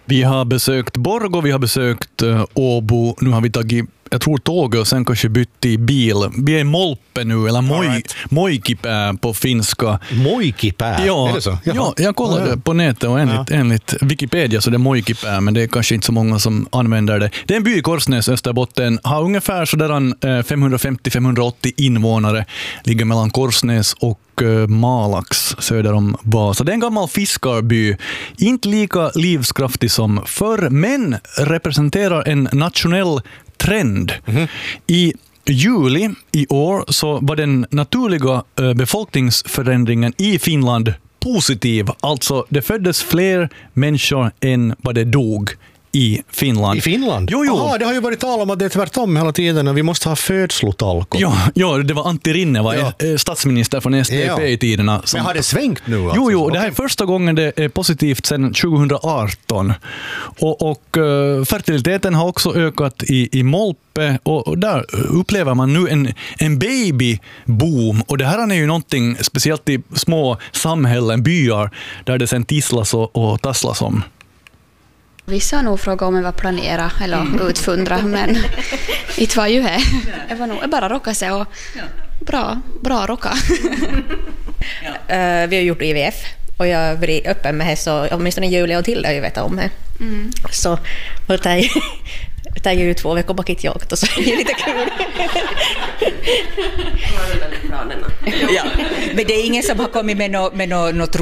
Vi har besökt Borgå, vi har besökt Åbo, nu har vi tagit, jag tror tåget och sen kanske bytt i bil. Vi är i Molpe nu, eller Moikipää på finska. Moikipää? Ja, är det så? ja, jag kollade på nätet och enligt Wikipedia så det är Moikipää, men det är kanske inte så många som använder det. Det är en by i Korsnäs, Österbotten, har ungefär 550-580 invånare, ligger mellan Korsnäs och Malax söder om Vasa. Det är en gammal fiskarby, inte lika livskraftig som förr, men representerar en nationell trend. I juli i år så var den naturliga befolkningsförändringen i Finland positiv. Alltså det föddes fler människor än vad det dog i Finland. I Finland? Jo. Aha, det har ju varit tal om att det är tvärtom hela tiden och vi måste ha födslotal. Ja, det var Antti Rinne, statsminister från SDP i tiderna. Men har det svängt nu? Alltså? Jo, det här är första gången det är positivt sedan 2018. Och fertiliteten har också ökat i Molpe och där upplever man nu en babyboom. Och det här är ju någonting speciellt i små samhällen, byar, där det sen tisslas och tasslas om. Vissa har nog frågat om jag var planera eller utfundra, men det var ju här. Jag bara råkade sig och bra råka. Vi har gjort IVF och jag har varit öppen med det, så åtminstone Julia och Tilda har ju vetat om det. Så det är ju 2 veckor bakit jag, och så är det lite kul. Ja, men det är ingen som har kommit med något